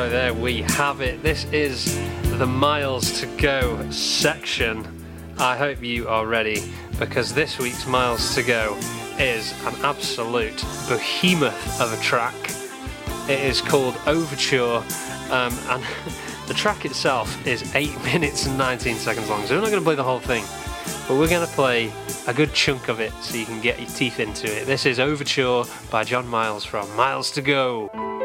So there we have it. This is the Miles to Go section. I hope you are ready, because this week's Miles to Go is an absolute behemoth of a track. It is called Overture, and the track itself is 8 minutes and 19 seconds long, so we're not going to play the whole thing, but we're going to play a good chunk of it so you can get your teeth into it. This is Overture by John Miles from Miles to Go.